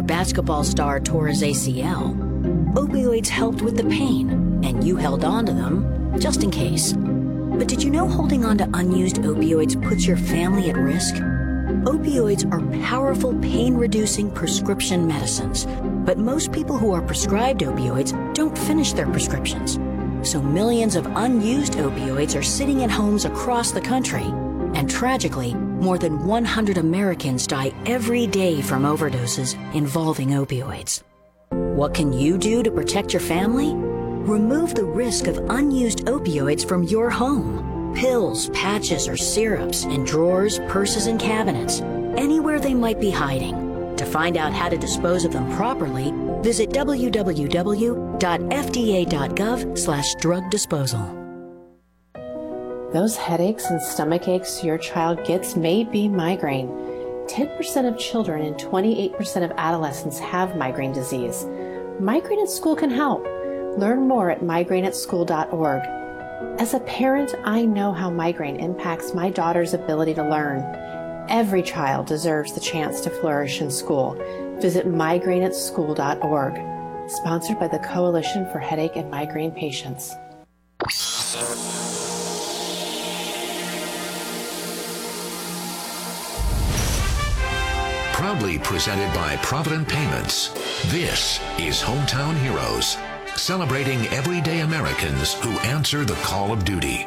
basketball star tore his ACL, opioids helped with the pain, and you held on to them just in case. But did you know holding on to unused opioids puts your family at risk? Opioids are powerful pain-reducing prescription medicines, but most people who are prescribed opioids don't finish their prescriptions. So millions of unused opioids are sitting in homes across the country. And tragically, more than 100 Americans die every day from overdoses involving opioids. What can you do to protect your family? Remove the risk of unused opioids from your home. Pills, patches, or syrups in drawers, purses, and cabinets, anywhere they might be hiding. To find out how to dispose of them properly, visit www.fda.gov/drug disposal. Those headaches and stomach aches your child gets may be migraine. 10% of children and 28% of adolescents have migraine disease. Migraine at School can help. Learn more at migraineatschool.org. As a parent, I know how migraine impacts my daughter's ability to learn. Every child deserves the chance to flourish in school. Visit migraineatschool.org. Sponsored by the Coalition for Headache and Migraine Patients. Proudly presented by Provident Payments, this is Hometown Heroes, celebrating everyday Americans who answer the call of duty.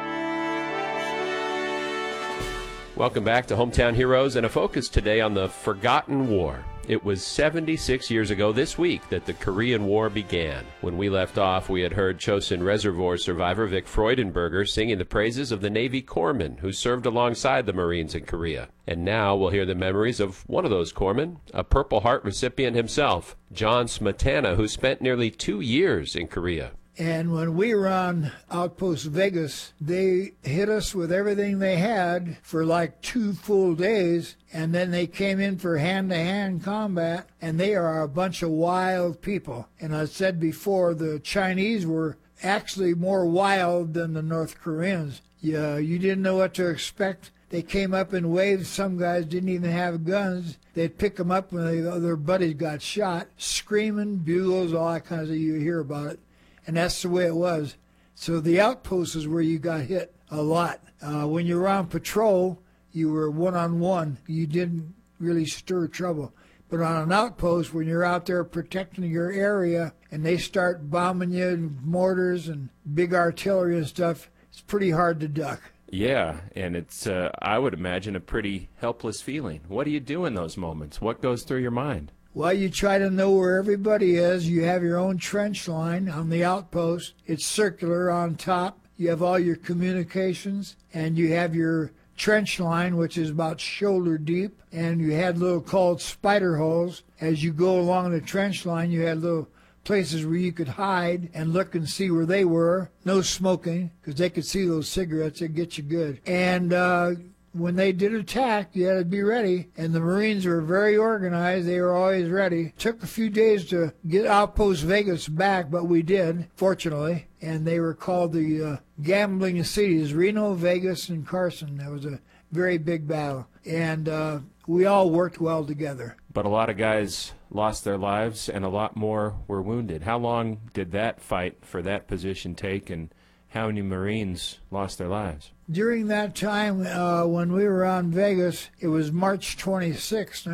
Welcome back to Hometown Heroes, and a focus today on the Forgotten War. It was 76 years ago this week that the Korean War began. When we left off, we had heard Chosin Reservoir survivor Vic Freudenberger singing the praises of the Navy corpsmen who served alongside the Marines in Korea. And now we'll hear the memories of one of those corpsmen, a Purple Heart recipient himself, John Smetana, who spent nearly 2 years in Korea. And when we were on Outpost Vegas, they hit us with everything they had for like 2 full days, and then they came in for hand-to-hand combat, and they are a bunch of wild people. And I said before, the Chinese were actually more wild than the North Koreans. Yeah, you didn't know what to expect. They came up in waves. Some guys didn't even have guns. They'd pick them up when their buddies got shot, screaming, bugles, all that kind of stuff. You hear about it. And that's the way it was. So the outposts is where you got hit a lot. When you were on patrol, you were one-on-one. You didn't really stir trouble. But on an outpost, when you're out there protecting your area and they start bombing you with mortars and big artillery and stuff, it's pretty hard to duck. Yeah, and it's, I would imagine, a pretty helpless feeling. What do you do in those moments? What goes through your mind? Well, you try to know where everybody is. You have your own trench line on the outpost. It's circular on top. You have all your communications, and you have your trench line, which is about shoulder deep, and you had little called spider holes. As you go along the trench line, you had little places where you could hide and look and see where they were. No smoking, because they could see those cigarettes. They'd get you good. And when they did attack, you had to be ready, and the Marines were very organized. They were always ready. It took a few days to get Outpost Vegas back, but we did, fortunately, and they were called the gambling cities, Reno, Vegas, and Carson. That was a very big battle, and we all worked well together. But a lot of guys lost their lives, and a lot more were wounded. How long did that fight for that position take, and how many Marines lost their lives? During that time, when we were on Vegas, it was March 26,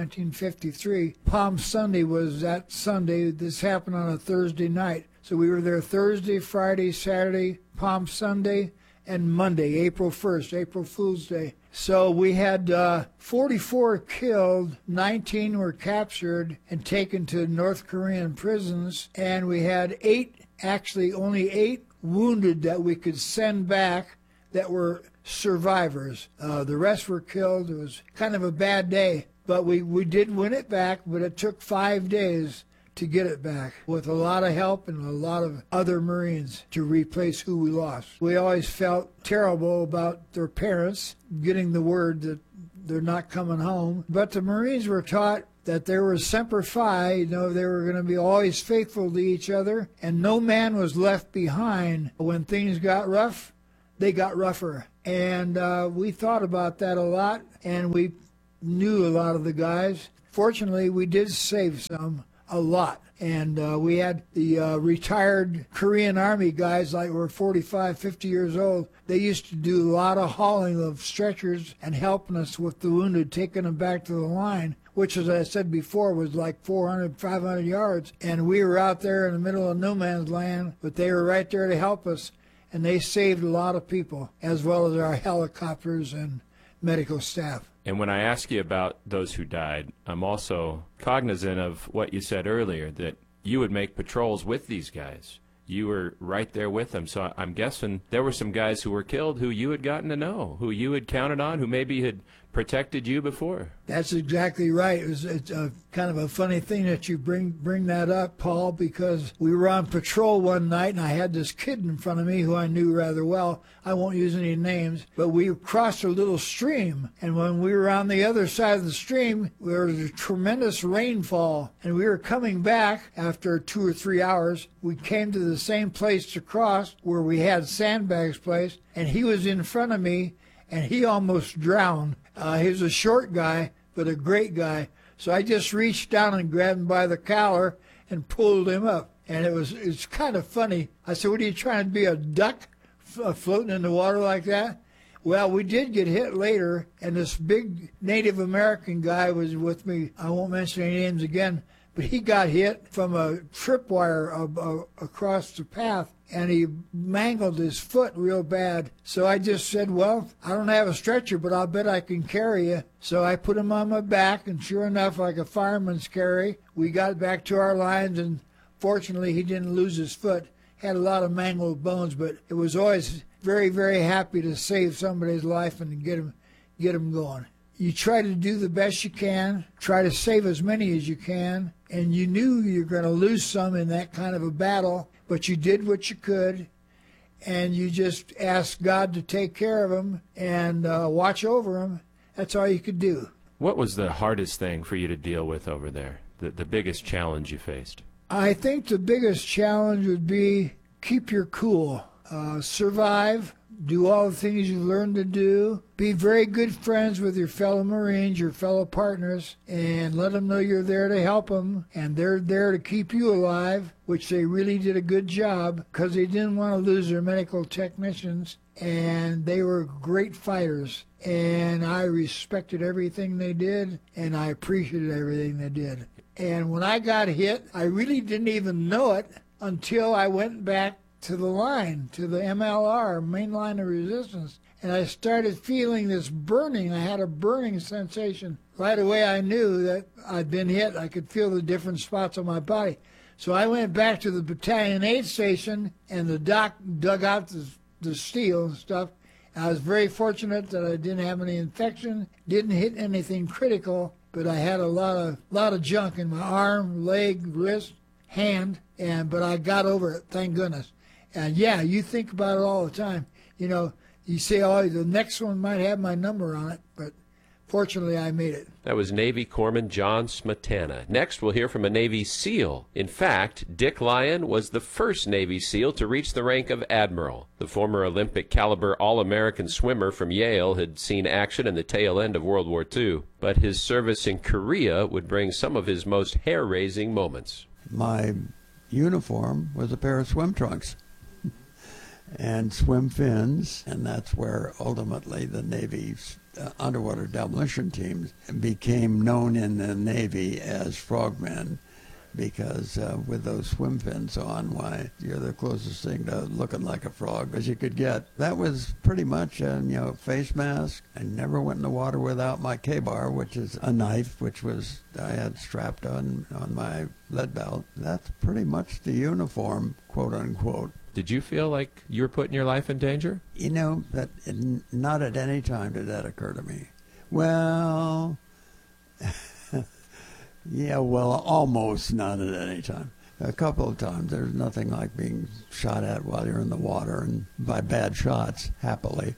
1953. Palm Sunday was that Sunday. This happened on a Thursday night. So we were there Thursday, Friday, Saturday, Palm Sunday, and Monday, April 1st, April Fool's Day. So we had 44 killed, 19 were captured and taken to North Korean prisons, and we had only eight wounded that we could send back that were survivors. The rest were killed. It was kind of a bad day, but we did win it back, but it took 5 days to get it back with a lot of help and a lot of other Marines to replace who we lost. We always felt terrible about their parents getting the word that they're not coming home, but the Marines were taught that there was Semper Fi, they were going to be always faithful to each other, and no man was left behind. When things got rough, they got rougher. And we thought about that a lot, and we knew a lot of the guys. fortunately, we did save some, a lot. And we had the retired Korean Army guys, like were 45, 50 years old. They used to do a lot of hauling of stretchers and helping us with the wounded, taking them back to the line, which, as I said before, was like 400, 500 yards. And we were out there in the middle of no man's land, but they were right there to help us. And they saved a lot of people, as well as our helicopters and medical staff. And when I ask you about those who died, I'm also cognizant of what you said earlier, that you would make patrols with these guys. You were right there with them. So I'm guessing there were some guys who were killed who you had gotten to know, who you had counted on, who maybe had protected you before. That's exactly right. It's a kind of a funny thing that you bring that up, Paul, because we were on patrol one night and I had this kid in front of me who I knew rather well. I won't use any names, but we crossed a little stream, and when we were on the other side of the stream, there was a tremendous rainfall, and we were coming back after 2 or 3 hours. We came to the same place to cross where we had sandbags placed, and he was in front of me, and he almost drowned. He was a short guy, but a great guy. So I just reached down and grabbed him by the collar and pulled him up. And it's kind of funny. I said, "What are you trying to be, a duck floating in the water like that?" Well, we did get hit later, and this big Native American guy was with me. I won't mention any names again, but he got hit from a tripwire across the path, and he mangled his foot real bad. So I just said, "Well, I don't have a stretcher, but I'll bet I can carry you." So I put him on my back, and sure enough, like a fireman's carry, we got back to our lines, and fortunately he didn't lose his foot. Had a lot of mangled bones, but it was always very, very happy to save somebody's life and get him going. You try to do the best you can, try to save as many as you can, and you knew you were going to lose some in that kind of a battle, but you did what you could, and you just asked God to take care of them and watch over them. That's all you could do. What was the hardest thing for you to deal with over there, the biggest challenge you faced? I think the biggest challenge would be keep your cool, survive, do all the things you learned to do, be very good friends with your fellow Marines, your fellow partners, and let them know you're there to help them, and they're there to keep you alive, which they really did a good job because they didn't want to lose their medical technicians, and they were great fighters, and I respected everything they did, and I appreciated everything they did. And when I got hit, I really didn't even know it until I went back to the line, to the MLR, main line of resistance, and I started feeling this burning. I had a burning sensation. Right away I knew that I'd been hit. I could feel the different spots on my body. So I went back to the battalion aid station, and the doc dug out the steel and stuff. And I was very fortunate that I didn't have any infection, didn't hit anything critical, but I had a lot of junk in my arm, leg, wrist, hand, but I got over it, thank goodness. And yeah, you think about it all the time. You know, you say, "Oh, the next one might have my number on it," but fortunately I made it. That was Navy Corpsman John Smetana. Next, we'll hear from a Navy SEAL. In fact, Dick Lyon was the first Navy SEAL to reach the rank of Admiral. The former Olympic-caliber All-American swimmer from Yale had seen action in the tail end of World War II, but his service in Korea would bring some of his most hair-raising moments. My uniform was a pair of swim trunks and swim fins, and that's where ultimately the Navy's underwater demolition teams became known in the Navy as frogmen, because with those swim fins on, why, you're the closest thing to looking like a frog as you could get. That was pretty much a face mask. I never went in the water without my K-bar, which is a knife, which was I had strapped on my lead belt. That's pretty much the uniform, quote unquote. Did you feel like you were putting your life in danger? You know, not at any time did that occur to me. Well, yeah, well, almost not at any time. A couple of times. There's nothing like being shot at while you're in the water, and by bad shots, happily.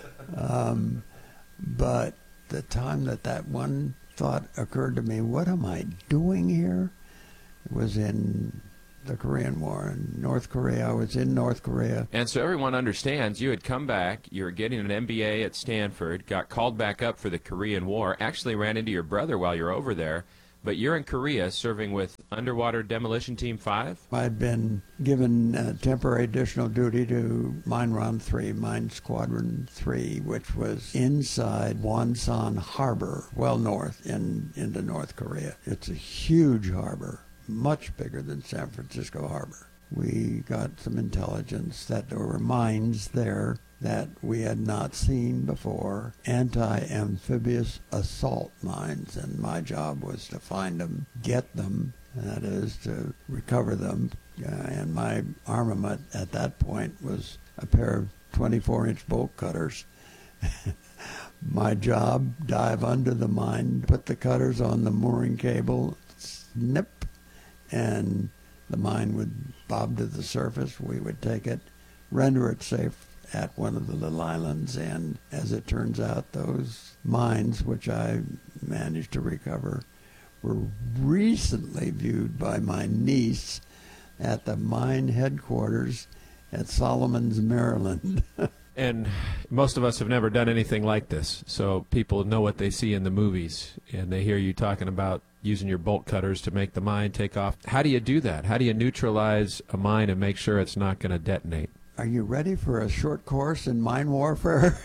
But the time that one thought occurred to me, what am I doing here? It was in the Korean War in North Korea. I was in North Korea. And so everyone understands you had come back, you were getting an MBA at Stanford, got called back up for the Korean War, actually ran into your brother while you're over there, But you're in Korea serving with Underwater Demolition Team 5? I'd been given temporary additional duty to Mine Round 3, Mine Squadron 3, which was inside Wonsan Harbor, well north into North Korea. It's a huge harbor, much bigger than San Francisco Harbor. We got some intelligence that there were mines there that we had not seen before, anti-amphibious assault mines, and my job was to find them, get them, that is, to recover them, and my armament at that point was a pair of 24-inch bolt cutters. My job, dive under the mine, put the cutters on the mooring cable, snip, and the mine would bob to the surface. We would take it, render it safe at one of the little islands, and as it turns out, those mines, which I managed to recover, were recently viewed by my niece at the mine headquarters at Solomons, Maryland. And most of us have never done anything like this, so people know what they see in the movies, and they hear you talking about using your bolt cutters to make the mine take off. How do you do that? How do you neutralize a mine and make sure it's not going to detonate? Are you ready for a short course in mine warfare?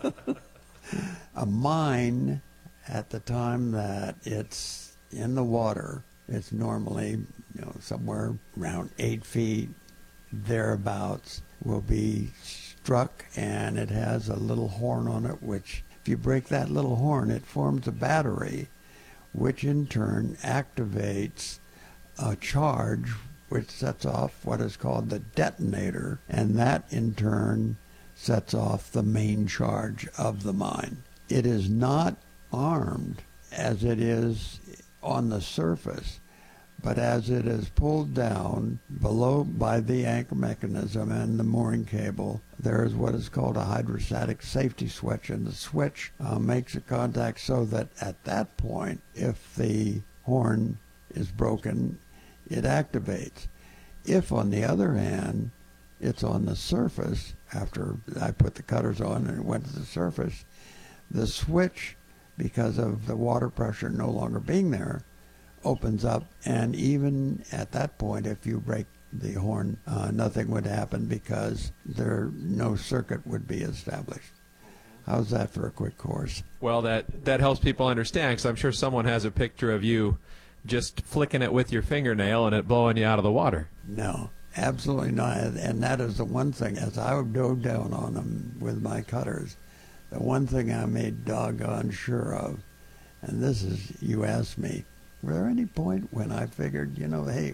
A mine, at the time that it's in the water, it's normally somewhere around 8 feet, thereabouts, will be struck, and it has a little horn on it, which if you break that little horn, it forms a battery, which in turn activates a charge which sets off what is called the detonator, and that in turn sets off the main charge of the mine. It is not armed as it is on the surface, but as it is pulled down below by the anchor mechanism and the mooring cable, there is what is called a hydrostatic safety switch, and the switch makes a contact so that at that point, if the horn is broken, it activates. If, on the other hand, it's on the surface, after I put the cutters on and it went to the surface, the switch, because of the water pressure no longer being there, opens up, and even at that point, if you break the horn, nothing would happen because no circuit would be established. How's that for a quick course? Well, that helps people understand, because I'm sure someone has a picture of you just flicking it with your fingernail and it blowing you out of the water. No, absolutely not. And that is the one thing, as I dove down on them with my cutters, the one thing I made doggone sure of, and this is, you asked me, were there any point when I figured, hey,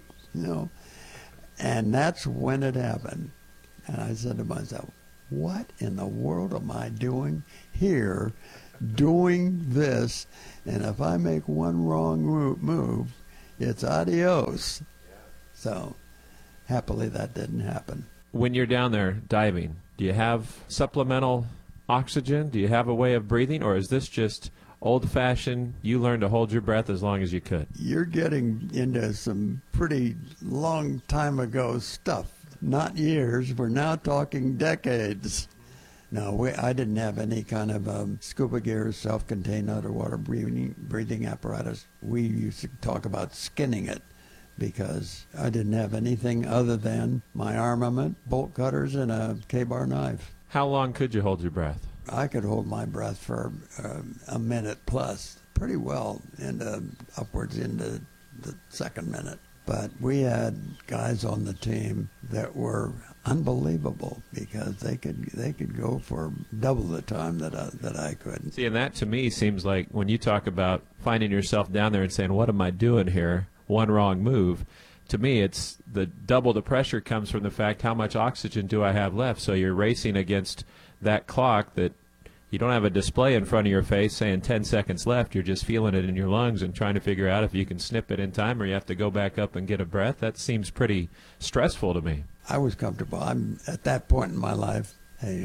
and that's when it happened. And I said to myself, what in the world am I doing here, doing this? And if I make one wrong move, it's adios. So happily that didn't happen. When you're down there diving, do you have supplemental oxygen? Do you have a way of breathing, or is this just old-fashioned, you learn to hold your breath as long as you could? You're getting into some pretty long time ago stuff. Not years, we're now talking decades. No, I didn't have any kind of scuba gear, self-contained underwater breathing apparatus. We used to talk about skinning it because I didn't have anything other than my armament, bolt cutters, and a K-bar knife. How long could you hold your breath? I could hold my breath for a minute plus, pretty well, upwards into the second minute. But we had guys on the team that were unbelievable because they could go for double the time that I could. See, and that to me seems like when you talk about finding yourself down there and saying, what am I doing here? One wrong move. To me, it's the double the pressure comes from the fact, how much oxygen do I have left? So you're racing against that clock that you don't have a display in front of your face saying 10 seconds left. You're just feeling it in your lungs and trying to figure out if you can snip it in time or you have to go back up and get a breath. That seems pretty stressful to me. I was comfortable. I'm at that point in my life, hey,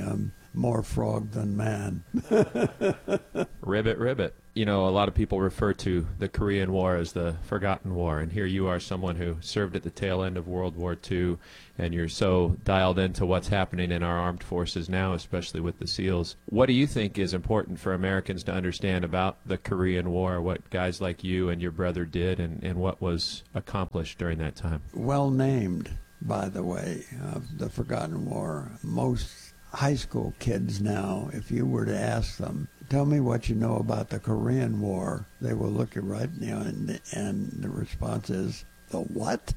more frog than man. Ribbit. You know, a lot of people refer to the Korean War as the forgotten war, and here you are, someone who served at the tail end of World War II, and you're so dialed into what's happening in our armed forces now, especially with the SEALs. What do you think is important for Americans to understand about the Korean War, what guys like you and your brother did, and what was accomplished during that time? Well named, by the way, the forgotten war. Most high school kids now, if you were to ask them, tell me what you know about the Korean War, they will look you right in the eye, and the response is, the what?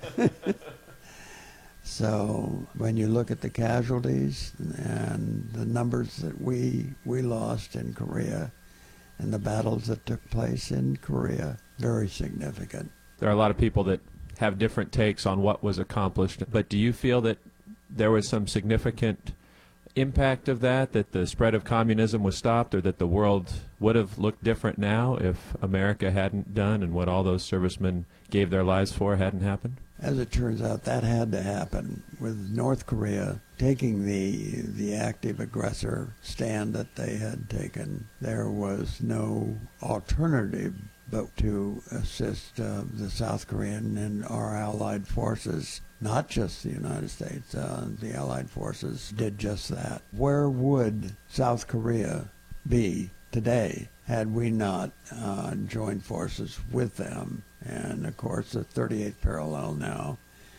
So when you look at the casualties and the numbers that we lost in Korea and the battles that took place in Korea, very significant. There are a lot of people that have different takes on what was accomplished, but do you feel that there was some significant impact of that the spread of communism was stopped, or that the world would have looked different now if America hadn't done and what all those servicemen gave their lives for hadn't happened? As it turns out, that had to happen with North Korea taking the active aggressor stand that they had taken. There was no alternative but to assist the South Korean and our allied forces. Not just the United States, the Allied forces did just that. Where would South Korea be today had we not joined forces with them? And of course, the 38th parallel now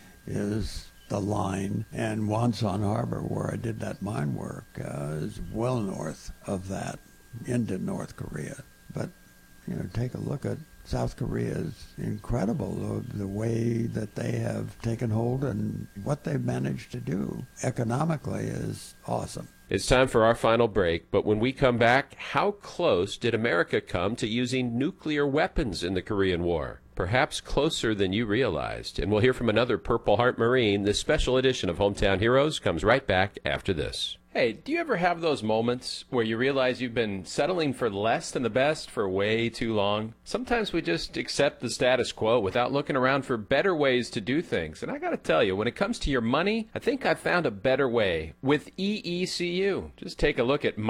is the line, and Wonsan Harbor, where I did that mine work, is well north of that into North Korea. But take a look at South Korea. Is incredible, the way that they have taken hold and what they've managed to do economically is awesome. It's time for our final break, but when we come back, how close did America come to using nuclear weapons in the Korean War? Perhaps closer than you realized. And we'll hear from another Purple Heart Marine. This special edition of Hometown Heroes comes right back after this. Hey, do you ever have those moments where you realize you've been settling for less than the best for way too long? Sometimes we just accept the status quo without looking around for better ways to do things. And I got to tell you, when it comes to your money, I think I've found a better way with EECU. Just take a look at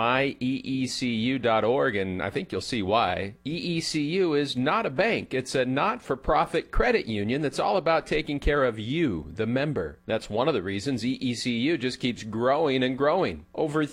myeecu.org and I think you'll see why. EECU is not a bank. It's a not-for-profit credit union that's all about taking care of you, the member. That's one of the reasons EECU just keeps growing and growing. Over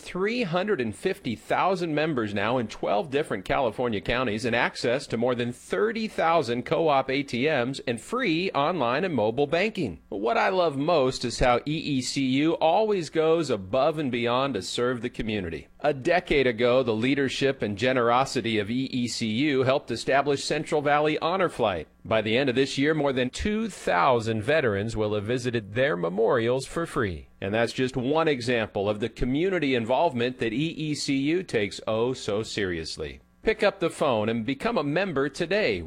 350,000 members now in 12 different California counties and access to more than 30,000 co-op ATMs and free online and mobile banking. What I love most is how EECU always goes above and beyond to serve the community. A decade ago, the leadership and generosity of EECU helped establish Central Valley Honor Flight. By the end of this year, more than 2,000 veterans will have visited their memorials for free. And that's just one example of the community involvement that EECU takes oh so seriously. Pick up the phone and become a member today.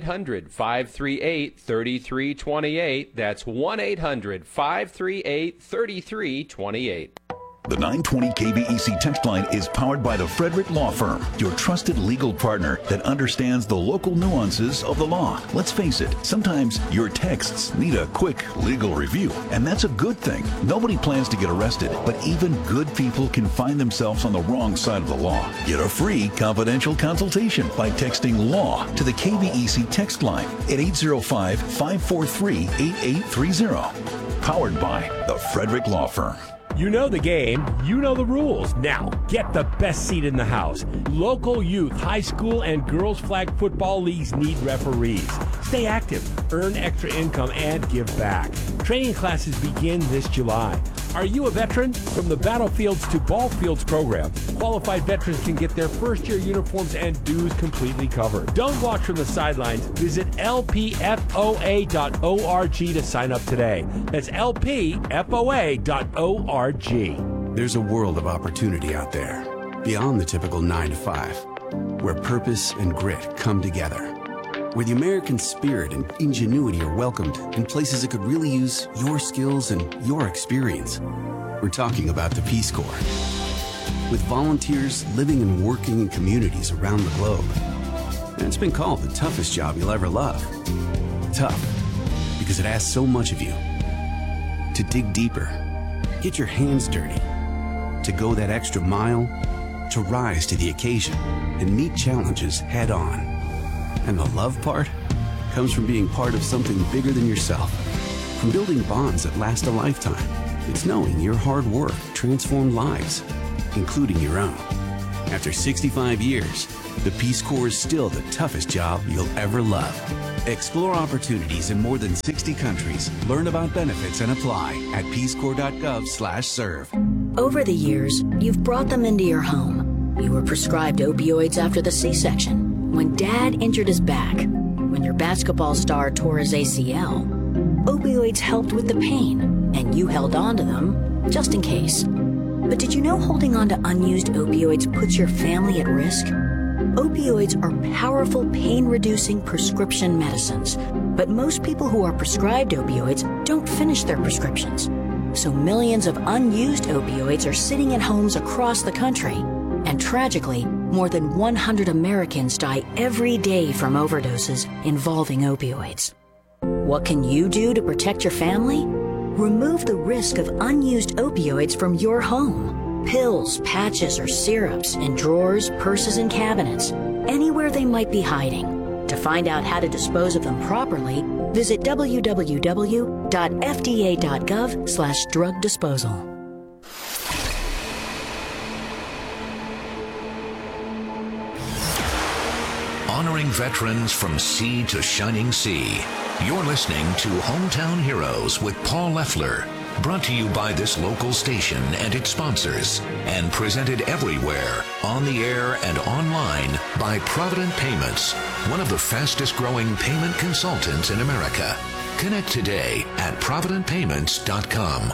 1-800-538-3328. That's 1-800-538-3328. The 920 KVEC text line is powered by the Frederick Law Firm, your trusted legal partner that understands the local nuances of the law. Let's face it, sometimes your texts need a quick legal review, and that's a good thing. Nobody plans to get arrested, but even good people can find themselves on the wrong side of the law. Get a free confidential consultation by texting LAW to the KVEC text line at 805-543-8830. Powered by the Frederick Law Firm. You know the game, you know the rules. Now, get the best seat in the house. Local youth, high school, and girls flag football leagues need referees. Stay active, earn extra income, and give back. Training classes begin this July. Are you a veteran? From the Battlefields to Ball Fields program, qualified veterans can get their first-year uniforms and dues completely covered. Don't watch from the sidelines. Visit lpfoa.org to sign up today. That's lpfoa.org. There's a world of opportunity out there, beyond the typical 9 to 5, where purpose and grit come together, where the American spirit and ingenuity are welcomed in places that could really use your skills and your experience. We're talking about the Peace Corps, with volunteers living and working in communities around the globe. And it's been called the toughest job you'll ever love. Tough, because it asks so much of you. To dig deeper, get your hands dirty, to go that extra mile, to rise to the occasion and meet challenges head on. And the love part comes from being part of something bigger than yourself, from building bonds that last a lifetime. It's knowing your hard work transformed lives, including your own. After 65 years, the Peace Corps is still the toughest job you'll ever love. Explore opportunities in more than 60 countries. Learn about benefits and apply at peacecorps.gov/serve. Over the years, you've brought them into your home. You were prescribed opioids after the C-section, when Dad injured his back, when your basketball star tore his ACL. Opioids helped with the pain, and you held on to them just in case. But did you know holding on to unused opioids puts your family at risk? Opioids are powerful pain-reducing prescription medicines, but most people who are prescribed opioids don't finish their prescriptions. So millions of unused opioids are sitting in homes across the country. And tragically, more than 100 Americans die every day from overdoses involving opioids. What can you do to protect your family? Remove the risk of unused opioids from your home. Pills, patches, or syrups in drawers, purses, and cabinets, anywhere they might be hiding. To find out how to dispose of them properly, visit www.fda.gov/drug disposal. Honoring veterans from sea to shining sea. You're listening to Hometown Heroes with Paul Leffler. Brought to you by this local station and its sponsors, and presented everywhere, on the air and online, by Provident Payments, one of the fastest growing payment consultants in America. Connect today at providentpayments.com.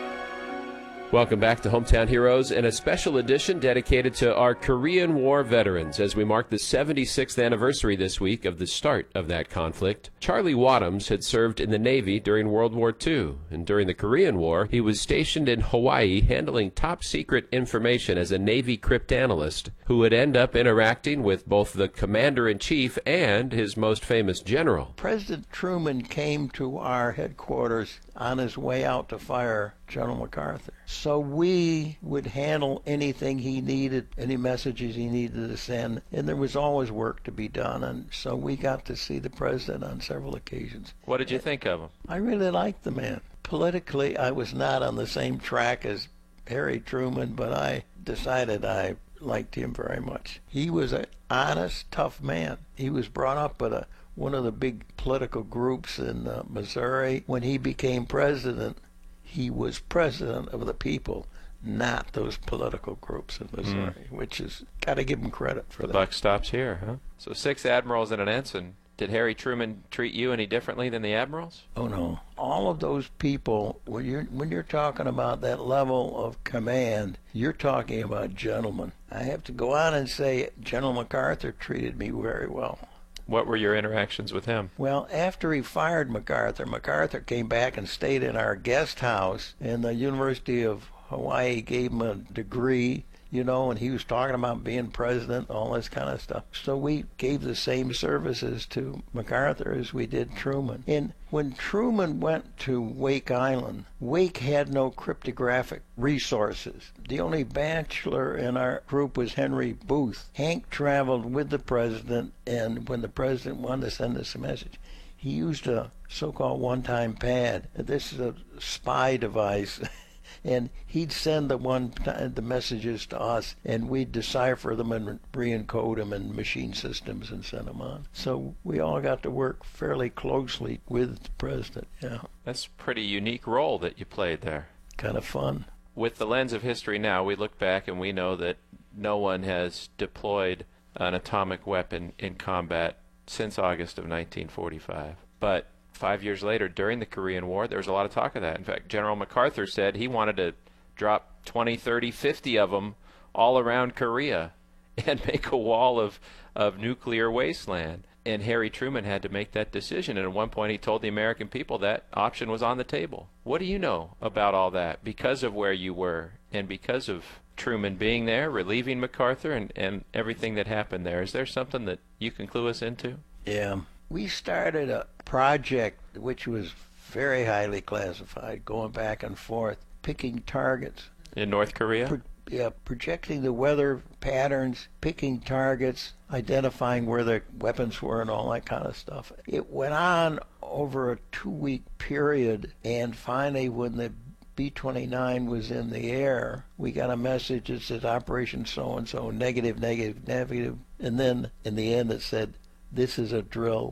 Welcome back to Hometown Heroes and a special edition dedicated to our Korean War veterans as we mark the 76th anniversary this week of the start of that conflict. Charlie Wadhams had served in the Navy during World War II, and during the Korean War, he was stationed in Hawaii handling top-secret information as a Navy cryptanalyst who would end up interacting with both the Commander-in-Chief and his most famous general. President Truman came to our headquarters on his way out to fire General MacArthur. So we would handle anything he needed, any messages he needed to send, and there was always work to be done, and so we got to see the president on several occasions. What did you think of him? I really liked the man. Politically, I was not on the same track as Harry Truman, but I decided I liked him very much. He was an honest, tough man. He was brought up with one of the big political groups in Missouri. When he became president, he was president of the people, not those political groups in Missouri, which is, got to give him credit for that. The buck stops here, huh? So 6 admirals and an ensign. Did Harry Truman treat you any differently than the admirals? Oh, no. All of those people, when you're talking about that level of command, you're talking about gentlemen. I have to go on and say General MacArthur treated me very well. What were your interactions with him? Well, after he fired MacArthur, MacArthur came back and stayed in our guest house, and the University of Hawaii gave him a degree, you know, and he was talking about being president, all this kind of stuff. So we gave the same services to MacArthur as we did Truman. And when Truman went to Wake Island, Wake had no cryptographic resources. The only bachelor in our group was Henry Booth. Hank traveled with the president, and when the president wanted to send us a message, he used a so-called one-time pad. This is a spy device. And he'd send the messages to us, and we'd decipher them and re-encode them in machine systems and send them on. So we all got to work fairly closely with the president. Yeah, that's a pretty unique role that you played there. Kind of fun. With the lens of history now, we look back and we know that no one has deployed an atomic weapon in combat since August of 1945. But 5 years later, during the Korean War, there was a lot of talk of that. In fact, General MacArthur said he wanted to drop 20, 30, 50 of them all around Korea and make a wall of nuclear wasteland. And Harry Truman had to make that decision. And at one point, he told the American people that option was on the table. What do you know about all that because of where you were and because of Truman being there, relieving MacArthur, and everything that happened there? Is there something that you can clue us into? Yeah. We started a project which was very highly classified, going back and forth, picking targets. In North Korea? Projecting the weather patterns, picking targets, identifying where the weapons were and all that kind of stuff. It went on over a 2-week period, and finally when the B-29 was in the air, we got a message that said Operation so-and-so, negative, negative, negative, and then in the end it said, this is a drill.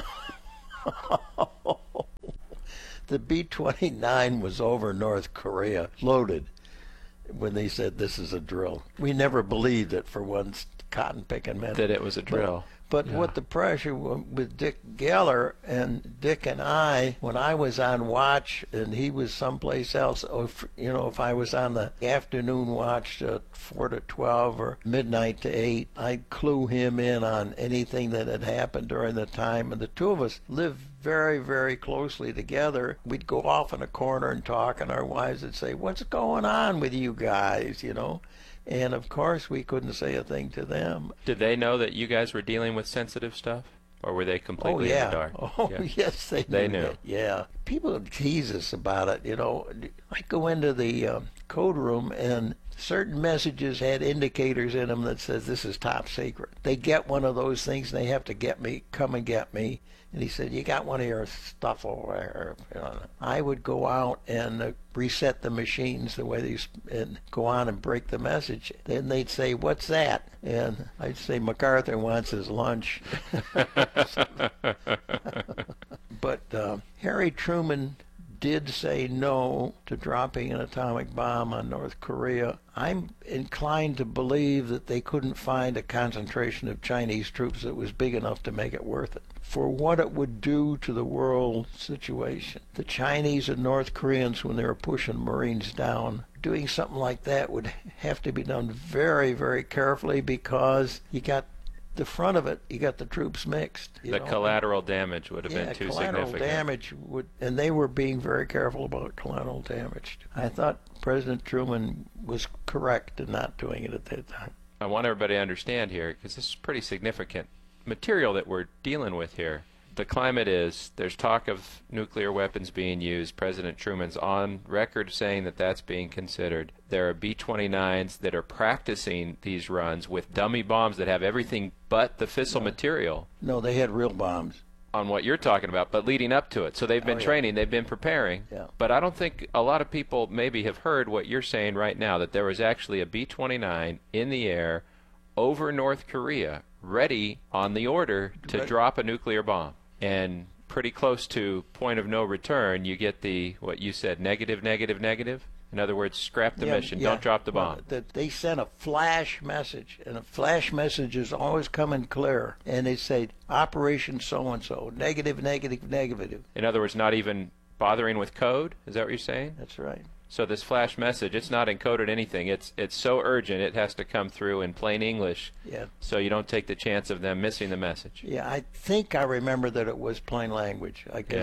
The B-29 was over North Korea, loaded, when they said this is a drill. We never believed it for one cotton picking minute. That it was a drill. But what the pressure with Dick Geller and Dick and I, when I was on watch and he was someplace else, if I was on the afternoon watch 4 to 12 or midnight to 8, I'd clue him in on anything that had happened during the time. And the two of us lived very, very closely together. We'd go off in a corner and talk, and our wives would say, what's going on with you guys, And, of course, we couldn't say a thing to them. Did they know that you guys were dealing with sensitive stuff? Or were they completely in the dark? Yes, they knew. That. Yeah. People tease us about it, I go into the code room, and certain messages had indicators in them that says this is top secret. They get one of those things, and they have to come and get me. And he said, you got one of your stuff over there. I would go out and reset the machines the way and go on and break the message. Then they'd say, what's that? And I'd say, MacArthur wants his lunch. But Harry Truman did say no to dropping an atomic bomb on North Korea. I'm inclined to believe that they couldn't find a concentration of Chinese troops that was big enough to make it worth it. For what it would do to the world situation. The Chinese and North Koreans, when they were pushing Marines down, doing something like that would have to be done very, very carefully, because you got the front of it, you got the troops mixed. The collateral damage would have been too collateral significant. Damage and they were being very careful about collateral damage. I thought President Truman was correct in not doing it at that time. I want everybody to understand here, because this is pretty significant material that we're dealing with here. The climate is, there's talk of nuclear weapons being used. President Truman's on record saying that that's being considered. There are B-29s that are practicing these runs with dummy bombs that have everything but the fissile material. No, they had real bombs. On what you're talking about, but leading up to it. So they've been training, they've been preparing. Yeah. But I don't think a lot of people maybe have heard what you're saying right now, that there was actually a B-29 in the air over North Korea, ready on the order to drop a nuclear bomb. And pretty close to point of no return, you get the, what you said, negative, negative, negative. In other words, scrap the mission, don't drop the bomb. They sent a flash message, and a flash message is always coming clear. And they say, Operation so-and-so, negative, negative, negative. In other words, not even bothering with code? Is that what you're saying? That's right. So this flash message, it's not encoded anything. It's so urgent, it has to come through in plain English. Yeah. So you don't take the chance of them missing the message. Yeah, I think I remember that it was plain language.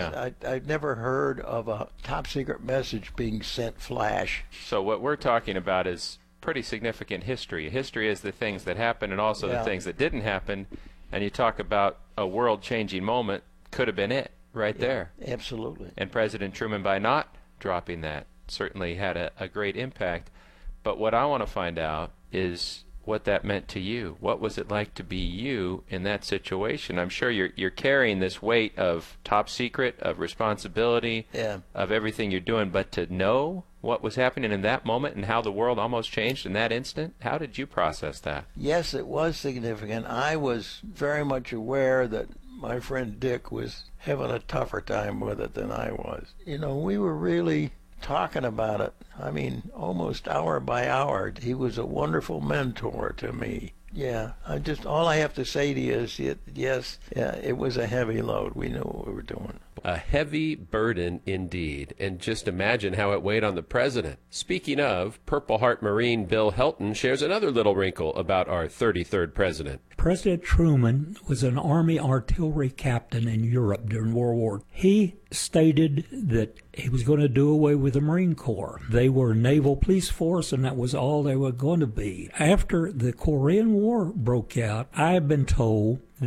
I'd never heard of a top secret message being sent flash. So what we're talking about is pretty significant history. History is the things that happen and also the things that didn't happen. And you talk about a world-changing moment, could have been it right there. Absolutely. And President Truman, by not dropping that, certainly had a great impact. But what I want to find out is what that meant to you. What was it like to be you in that situation? I'm sure you're carrying this weight of top secret, of responsibility, of everything you're doing, but to know what was happening in that moment and how the world almost changed in that instant, how did you process that? Yes, it was significant. I was very much aware that my friend Dick was having a tougher time with it than I was. We were really talking about it, I mean, almost hour by hour. He was a wonderful mentor to me. Yeah, all I have to say to you is, yes, it was a heavy load. We knew what we were doing. A heavy burden indeed, and just imagine how it weighed on the president. Speaking of, Purple Heart Marine Bill Helton shares another little wrinkle about our 33rd president. President Truman was an Army artillery captain in Europe during World War. He stated that he was going to do away with the Marine Corps. They were a naval police force, and that was all they were going to be. After the Korean War broke out, I have been told that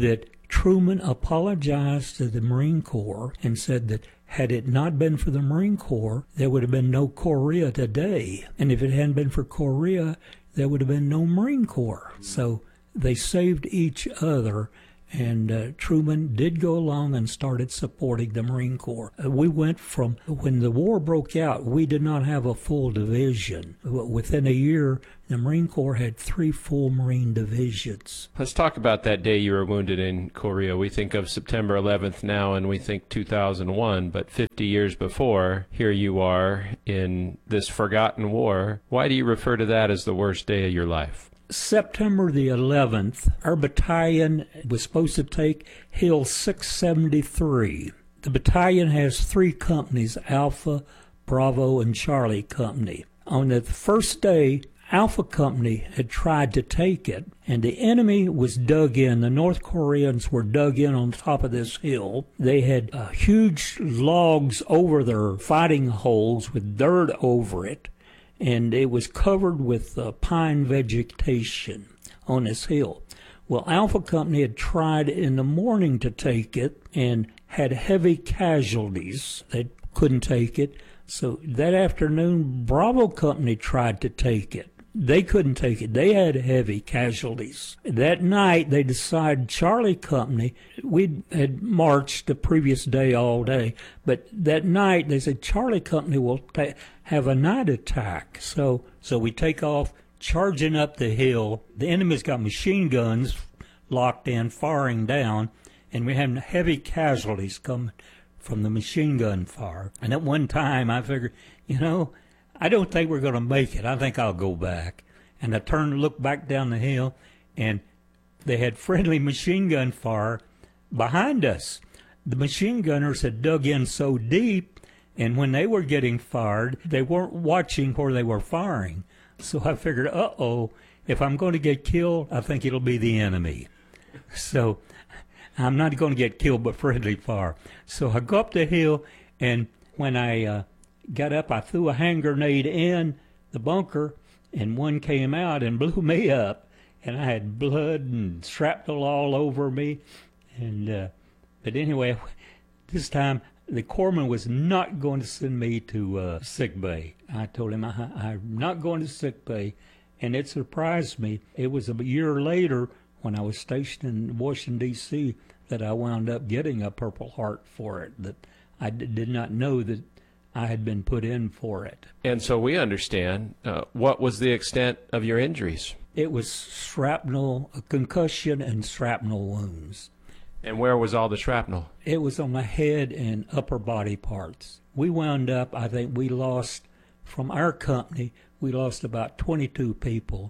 Truman apologized to the Marine Corps and said that had it not been for the Marine Corps, there would have been no Korea today. And if it hadn't been for Korea, there would have been no Marine Corps. So they saved each other. And Truman did go along and started supporting the Marine Corps. We went from, when the war broke out, we did not have a full division. Within a year, the Marine Corps had 3 full Marine divisions. Let's talk about that day you were wounded in Korea. We think of September 11th now, and we think 2001, but 50 years before, here you are in this forgotten war. Why do you refer to that as the worst day of your life? September the 11th, our battalion was supposed to take Hill 673. The battalion has 3 companies, Alpha, Bravo, and Charlie Company. On the first day, Alpha Company had tried to take it, and the enemy was dug in. The North Koreans were dug in on top of this hill. They had huge logs over their fighting holes with dirt over it, and it was covered with pine vegetation on this hill. Well, Alpha Company had tried in the morning to take it and had heavy casualties. They couldn't take it. So that afternoon, Bravo Company tried to take it. They couldn't take it. They had heavy casualties. That night, they decided Charlie Company, we had marched the previous day all day, but that night they said Charlie Company will have a night attack. So we take off, charging up the hill. The enemy's got machine guns locked in, firing down, and we're having heavy casualties coming from the machine gun fire. And at one time, I figured, I don't think we're going to make it. I think I'll go back. And I turned and looked back down the hill, and they had friendly machine gun fire behind us. The machine gunners had dug in so deep, and when they were getting fired, they weren't watching where they were firing. So I figured, if I'm going to get killed, I think it'll be the enemy. So I'm not going to get killed by friendly fire. So I go up the hill, and when I got up, I threw a hand grenade in the bunker, and one came out and blew me up, and I had blood and shrapnel all over me. And but anyway, this time the corpsman was not going to send me to sick bay. I told him I'm not going to sick bay, and it surprised me. It was a year later when I was stationed in Washington, D.C., that I wound up getting a Purple Heart for it, that I did not know that I had been put in for it. And so we understand, what was the extent of your injuries? It was shrapnel, a concussion and shrapnel wounds. And where was all the shrapnel? It was on my head and upper body parts. We wound up, I think we lost, from our company, we lost about 22 people.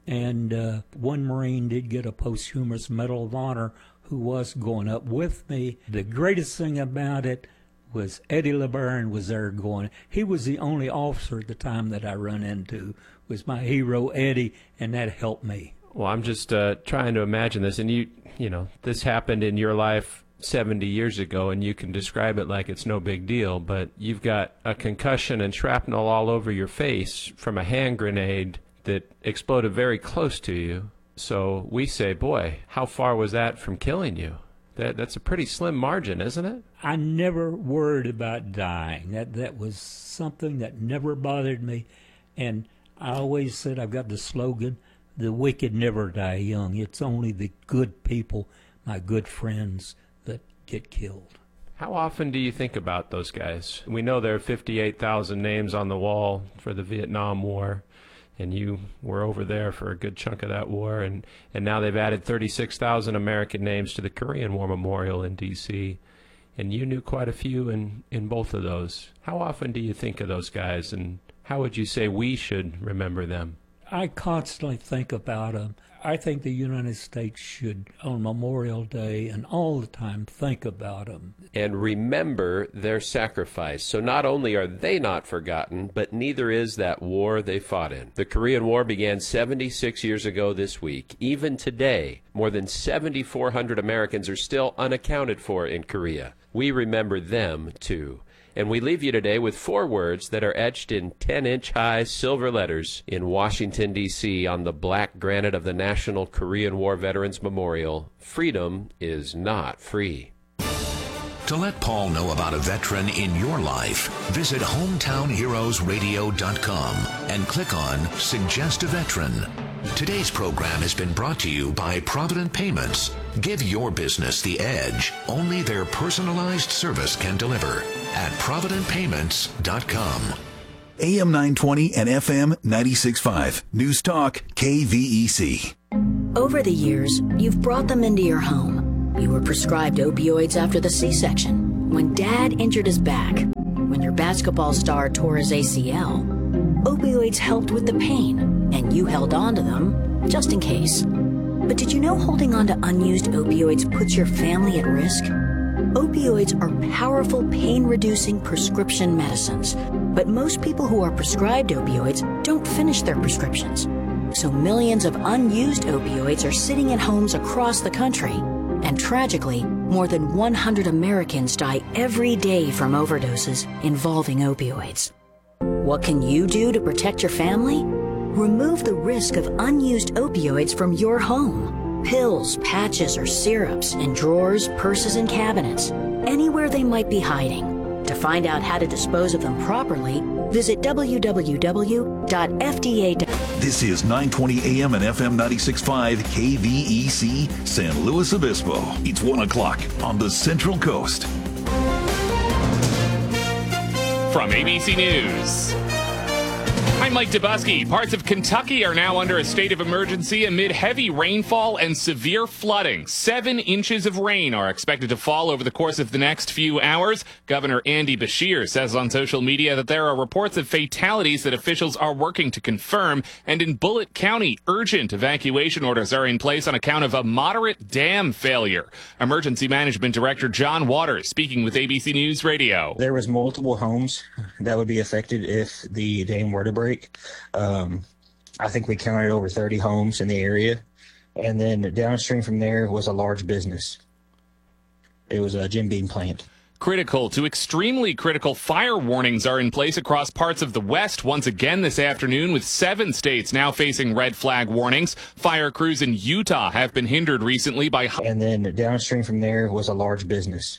And one Marine did get a posthumous Medal of Honor who was going up with me. The greatest thing about it was Eddie LeBaron was there going. He was the only officer at the time that I run into, was my hero Eddie, and that helped me. Well, I'm just trying to imagine this, and you know, this happened in your life 70 years ago, and you can describe it like it's no big deal, but you've got a concussion and shrapnel all over your face from a hand grenade that exploded very close to you. So we say, boy, how far was that from killing you? That's a pretty slim margin, isn't it? I never worried about dying. That was something that never bothered me. And I always said, I've got the slogan, the wicked never die young. It's only the good people, my good friends, that get killed. How often do you think about those guys? We know there are 58,000 names on the wall for the Vietnam War, and you were over there for a good chunk of that war, and now they've added 36,000 American names to the Korean War Memorial in D.C., and you knew quite a few in both of those. How often do you think of those guys, and how would you say we should remember them? I constantly think about them. I think the United States should, on Memorial Day and all the time, think about them. And remember their sacrifice. So not only are they not forgotten, but neither is that war they fought in. The Korean War began 76 years ago this week. Even today, more than 7,400 Americans are still unaccounted for in Korea. We remember them, too. And we leave you today with 4 words that are etched in 10-inch high silver letters in Washington, D.C. on the black granite of the National Korean War Veterans Memorial. Freedom is not free. To let Paul know about a veteran in your life, visit hometownheroesradio.com and click on Suggest a Veteran. Today's program has been brought to you by Provident Payments. Give your business the edge only their personalized service can deliver at providentpayments.com. AM 920 and FM 96.5. News Talk KVEC. Over the years, you've brought them into your home. You were prescribed opioids after the C-section, when Dad injured his back, when your basketball star tore his ACL. Opioids helped with the pain, and you held on to them just in case. But did you know holding on to unused opioids puts your family at risk? Opioids are powerful pain-reducing prescription medicines, but most people who are prescribed opioids don't finish their prescriptions. So millions of unused opioids are sitting in homes across the country. And tragically, more than 100 Americans die every day from overdoses involving opioids. What can you do to protect your family? Remove the risk of unused opioids from your home. Pills, patches, or syrups in drawers, purses, and cabinets, anywhere they might be hiding. To find out how to dispose of them properly, visit www.fda.gov. This is 920 AM and FM 96.5 KVEC San Luis Obispo. It's 1 o'clock on the Central Coast. From ABC News, I'm Mike Dubusky. Parts of Kentucky are now under a state of emergency amid heavy rainfall and severe flooding. 7 inches of rain are expected to fall over the course of the next few hours. Governor Andy Beshear says on social media that there are reports of fatalities that officials are working to confirm. And in Bullitt County, urgent evacuation orders are in place on account of a moderate dam failure. Emergency Management Director John Waters speaking with ABC News Radio. There was multiple homes that would be affected if the dam were to break. I think we counted over 30 homes in the area. And then downstream from there was a large business. It was a Jim Beam plant. Critical to extremely critical fire warnings are in place across parts of the West once again this afternoon, with 7 states now facing red flag warnings. Fire crews in Utah have been hindered recently by... And then downstream from there was a large business.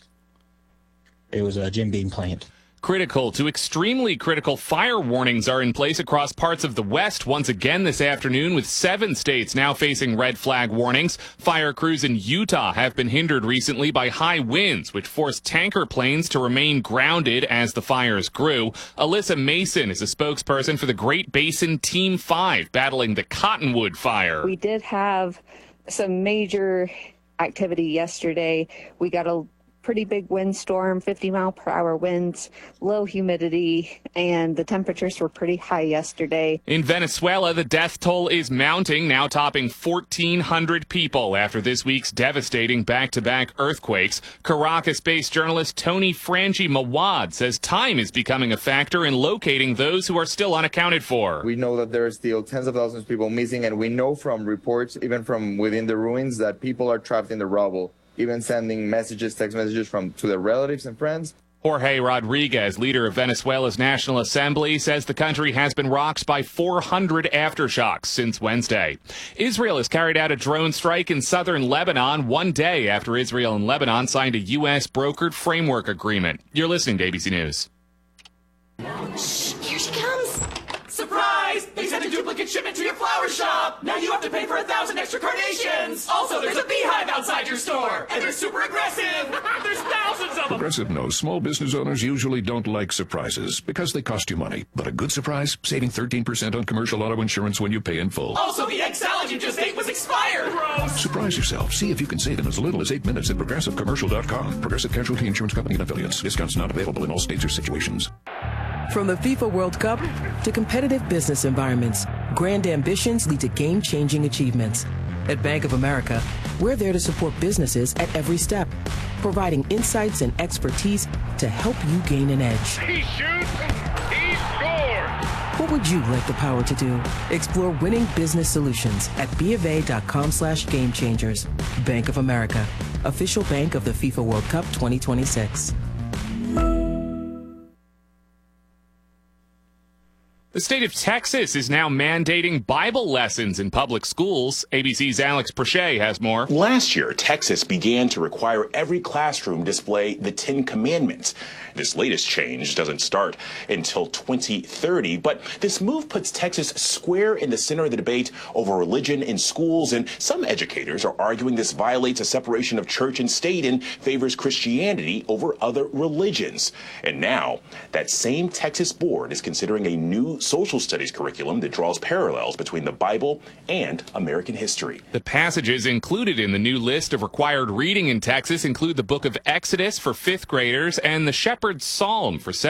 It was a Jim Beam plant. Critical to extremely critical fire warnings are in place across parts of the West once again this afternoon, with 7 states now facing red flag warnings. Fire crews in Utah have been hindered recently by high winds, which forced tanker planes to remain grounded as the fires grew. Alyssa Mason is a spokesperson for the Great Basin Team 5 battling the Cottonwood fire. We did have some major activity yesterday. We got a pretty big windstorm, 50-mile-per-hour winds, low humidity, and the temperatures were pretty high yesterday. In Venezuela, the death toll is mounting, now topping 1,400 people after this week's devastating back-to-back earthquakes. Caracas-based journalist Tony Frangi Mawad says time is becoming a factor in locating those who are still unaccounted for. We know that there are still tens of thousands of people missing, and we know from reports, even from within the ruins, that people are trapped in the rubble, even sending messages, text messages to their relatives and friends. Jorge Rodriguez, leader of Venezuela's National Assembly, says the country has been rocked by 400 aftershocks since Wednesday. Israel has carried out a drone strike in southern Lebanon 1 day after Israel and Lebanon signed a U.S. brokered framework agreement. You're listening to ABC News. Shh, here she comes. Surprise! They sent a duplicate shipment to your flower shop. Now you have to pay for 1,000 extra carnations. Also, there's a beehive outside your store, and they're super aggressive. There's thousands of them. Progressive knows small business owners usually don't like surprises because they cost you money. But a good surprise, saving 13% on commercial auto insurance when you pay in full. Also, the egg salad you just ate was expired. Gross. Surprise yourself. See if you can save in as little as 8 minutes at ProgressiveCommercial.com. Progressive Casualty Insurance Company and Affiliates. Discounts not available in all states or situations. From the FIFA World Cup to competitive business environments, grand ambitions lead to game-changing achievements. At Bank of America, we're there to support businesses at every step, providing insights and expertise to help you gain an edge. He shoots, he scores! What would you like the power to do? Explore winning business solutions at BofA.com/gamechangers. Bank of America, official bank of the FIFA World Cup 2026. The state of Texas is now mandating Bible lessons in public schools. ABC's Alex Prochet has more. Last year, Texas began to require every classroom display the 10 Commandments. This latest change doesn't start until 2030, but this move puts Texas square in the center of the debate over religion in schools, and some educators are arguing this violates a separation of church and state and favors Christianity over other religions. And now, that same Texas board is considering a new social studies curriculum that draws parallels between the Bible and American history. The passages included in the new list of required reading in Texas include the book of Exodus for 5th graders and the Shepherd's Psalm for